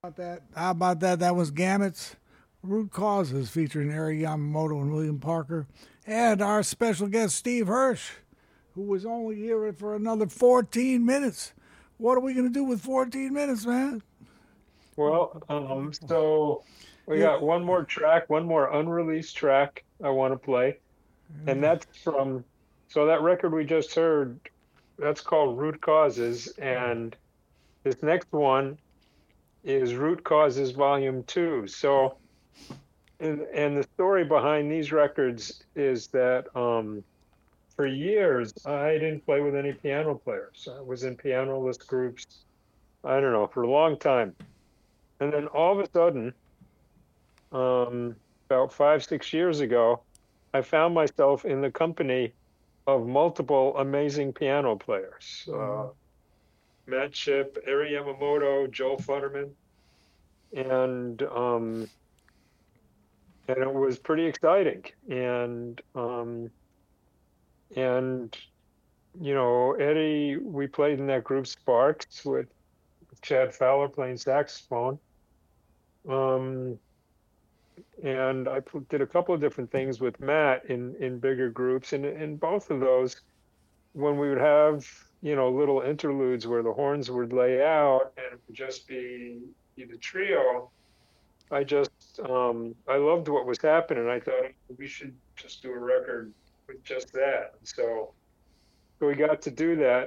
How about that? That was Gamut's Root Causes featuring Ari Yamamoto and William Parker. And our special guest, Steve Hirsch, who was only here for another 14 minutes. What are we going to do with 14 minutes, man? So we It, got one more track, one more unreleased track I want to play, and that's from, so that record we just heard, that's called Root Causes, and this next one is Root Causes Volume 2. So, and the story behind these records is that for years I didn't play with any piano players. I was in pianoless groups, I don't know, for a long time. And then all of a sudden, um, about 5, 6 years ago, I found myself in the company of multiple amazing piano players. Matt Shipp, Ari Yamamoto, Joel Futterman, and and it was pretty exciting. And Eddie, we played in that group Sparks with Chad Fowler playing saxophone. Um, and did a couple of different things with Matt in bigger groups, and in both of those, when we would have little interludes where the horns would lay out and it would just be the trio, I just I loved what was happening. I thought we should just do a record with just that. So we got to do that,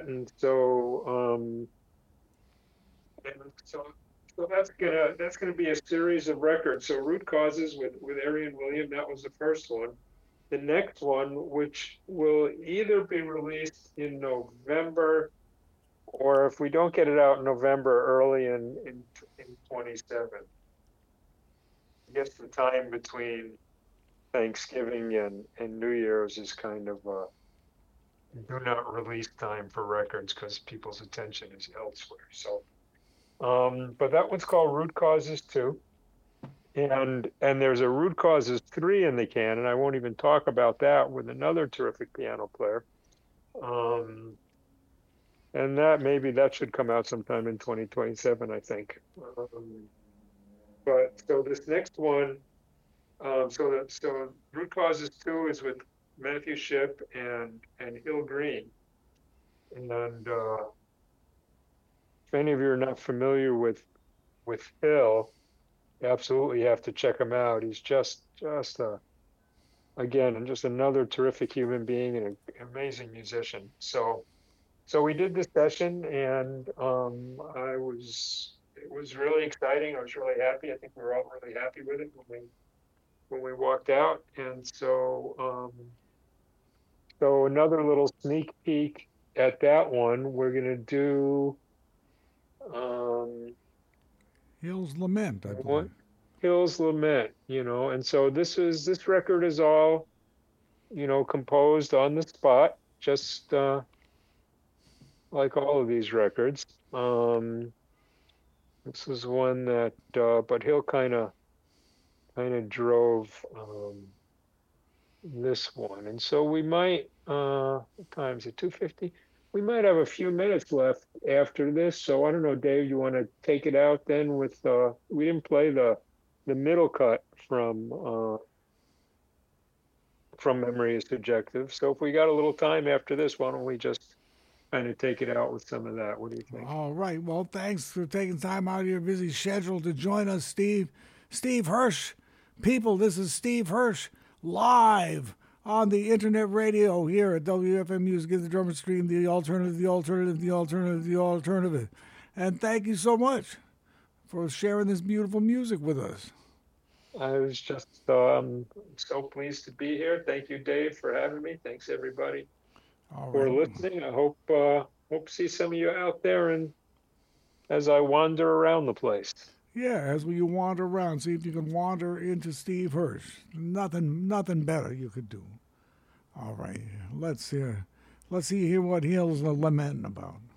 and so that's gonna be a series of records. So Root Causes with Arian William, that was the first one. The next one, which will either be released in November, or if we don't get it out in November, early in 27. I guess the time between Thanksgiving and New Year's is kind of do not release time for records because people's attention is elsewhere. So, but that one's called Root Causes 2. And there's a Root Causes 3 in the can, and I won't even talk about that, with another terrific piano player. Um, and that should come out sometime in 2027, I think. But so this next one, so Root Causes 2 is with Matthew Shipp and Hill Green. And if any of you are not familiar with Hill, you absolutely have to check him out. He's just again, just another terrific human being and an amazing musician. So we did this session, and it was really exciting. I was really happy. I think we were all really happy with it when we walked out. And so another little sneak peek at that one, we're gonna do um, Hill's Lament, I what believe. Hill's Lament, and so this record is all, composed on the spot, just like all of these records. This was one that, but Hill kind of drove this one, and so we might. What time is it? 2:50. We might have a few minutes left after this, so I don't know, Dave. You want to take it out then with? We didn't play the middle cut from Memory is Subjective. So if we got a little time after this, why don't we just kind of take it out with some of that? What do you think? All right. Well, thanks for taking time out of your busy schedule to join us, Steve. Steve Hirsch. People, this is Steve Hirsch live on the internet radio here at WFM Music in the Drummer Stream, the alternative, the alternative, the alternative, the alternative. And thank you so much for sharing this beautiful music with us. I was just so pleased to be here. Thank you, Dave, for having me. Thanks everybody All for right. listening. I hope to see some of you out there and as I wander around the place. Yeah, as we wander around, see if you can wander into Steve Hirsch. Nothing better you could do. All right, let's hear what Hill's lamenting about.